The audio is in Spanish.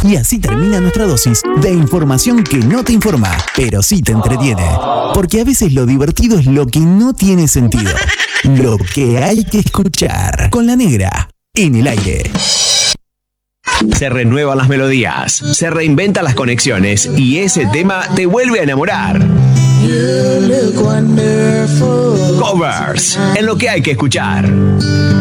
Y así termina nuestra dosis de información que no te informa, pero sí te entretiene. Porque a veces lo divertido es lo que no tiene sentido. Lo que hay que escuchar. Con la negra, en el aire. Se renuevan las melodías, se reinventan las conexiones y ese tema te vuelve a enamorar. Covers, en lo que hay que escuchar.